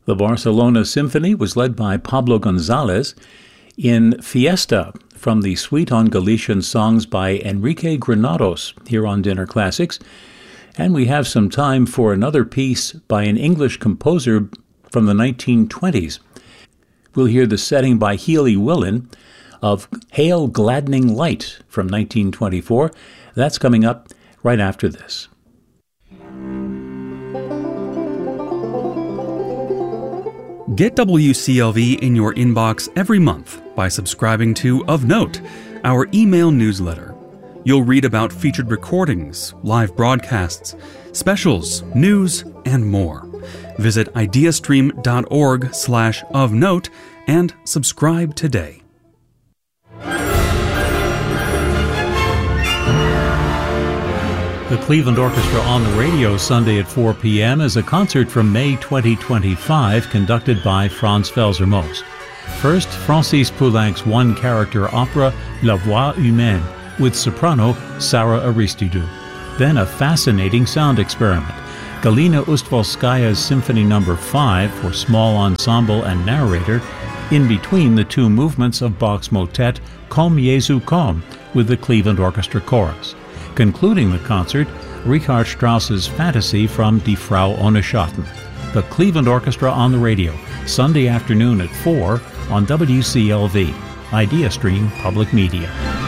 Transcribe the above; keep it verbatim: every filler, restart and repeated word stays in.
The Barcelona Symphony was led by Pablo Gonzalez in Fiesta from the Suite on Galician Songs by Enrique Granados here on Dinner Classics. And we have some time for another piece by an English composer from the nineteen twenties. We'll hear the setting by Healy Willan of Hail Gladdening Light from nineteen twenty-four. That's coming up right after this. Get W C L V in your inbox every month by subscribing to Of Note, our email newsletter. You'll read about featured recordings, live broadcasts, specials, news, and more. Visit ideastream.org slash of note and subscribe today. The Cleveland Orchestra on the Radio Sunday at four p.m. is a concert from May twenty twenty-five conducted by Franz Felser-Most. First, Francis Poulenc's one-character opera La Voix Humaine with soprano Sarah Aristidou. Then a fascinating sound experiment. Galina Ustvalskaya's Symphony Number five for small ensemble and narrator in between the two movements of Bach's motet Komm Jesu komm with the Cleveland Orchestra Chorus. Concluding the concert, Richard Strauss's Fantasy from Die Frau ohne Schatten. The Cleveland Orchestra on the Radio, Sunday afternoon at four on W C L V, IdeaStream Public Media.